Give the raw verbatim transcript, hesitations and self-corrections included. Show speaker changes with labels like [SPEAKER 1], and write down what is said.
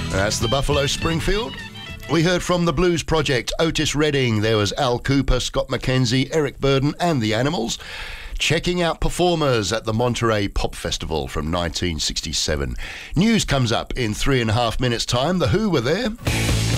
[SPEAKER 1] That's the Buffalo Springfield. We heard from the Blues Project, Otis Redding. There was Al Cooper, Scott McKenzie, Eric Burden and the Animals. Checking out performers at the Monterey Pop Festival from nineteen sixty-seven. News comes up in three and a half minutes' time. The Who were there.